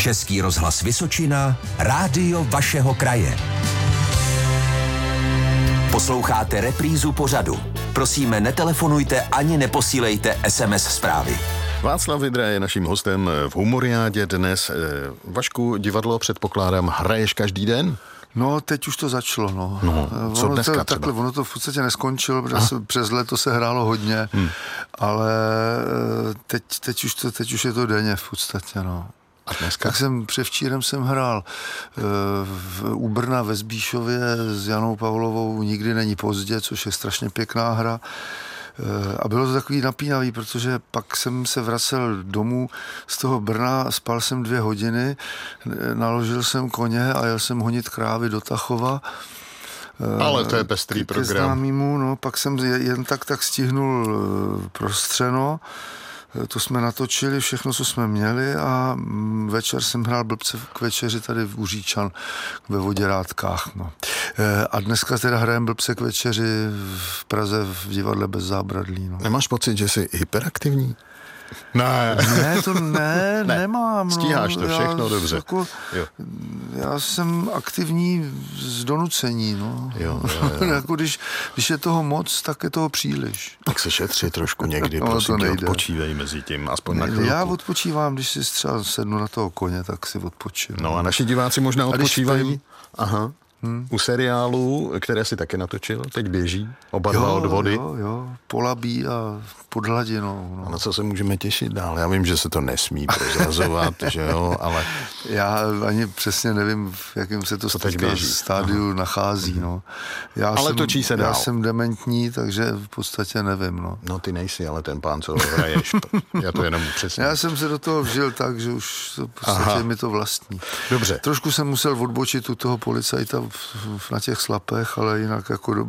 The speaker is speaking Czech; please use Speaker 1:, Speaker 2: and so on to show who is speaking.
Speaker 1: Český rozhlas Vysočina, rádio vašeho kraje. Posloucháte reprízu pořadu. Prosíme, netelefonujte ani neposílejte SMS zprávy.
Speaker 2: Václav Vydra je naším hostem v Humoriádě dnes. Vašku, divadlo, předpokládám, hraješ každý den?
Speaker 3: No, teď už to začalo, no.
Speaker 2: Co dneska
Speaker 3: takhle, ono to v podstatě neskončilo, protože přes léto se hrálo hodně, ale teď už je to denně v podstatě, no.
Speaker 2: A dneska?
Speaker 3: Tak převčírem jsem hrál u Brna ve Zbíšově s Janou Pavlovou Nikdy není pozdě, což je strašně pěkná hra. A bylo to takový napínavý, protože pak jsem se vracel domů z toho Brna, spal jsem 2 hodiny, naložil jsem koně a jel jsem honit krávy do Tachova.
Speaker 2: Ale to je pestrý program.
Speaker 3: Známýmu, no, pak jsem jen tak stihnul Prostřeno, to jsme natočili, všechno, co jsme měli a večer jsem hrál Blbce k večeři tady v Uříčan ve Voděrátkách. No. A dneska teda hrajeme Blbce k večeři v Praze v divadle Bez zábradlí. No.
Speaker 2: Nemáš pocit, že jsi hyperaktivní?
Speaker 3: Ne, to nemám.
Speaker 2: Stíháš to všechno dobře.
Speaker 3: Já jsem aktivní z donucení. No.
Speaker 2: Jo.
Speaker 3: Jako když je toho moc, tak je toho příliš.
Speaker 2: Tak se šetři trošku někdy, prosím tě, odpočívej mezi tím, aspoň na chvilku.
Speaker 3: Já odpočívám, když si třeba sednu na toho koně, tak si odpočinu.
Speaker 2: No a naši diváci možná odpočívají. Aha. U seriálů, které si taky natočil, teď běží, oba dva odvody.
Speaker 3: Jo, Polabí a Pod hladinou. No.
Speaker 2: A na co se můžeme těšit dál? Já vím, že se to nesmí prozrazovat, že jo, ale...
Speaker 3: Já ani přesně nevím, v jakém se to stádiu nachází, no.
Speaker 2: Točí se dál.
Speaker 3: Já jsem dementní, takže v podstatě nevím, no.
Speaker 2: No ty nejsi, ale ten pán, co hraješ, já to jenom přesně.
Speaker 3: Já jsem se do toho vžil tak, že už v podstatě mi to vlastní.
Speaker 2: Dobře.
Speaker 3: Trošku jsem musel odbočit u toho policajta na těch slapech, ale jinak jako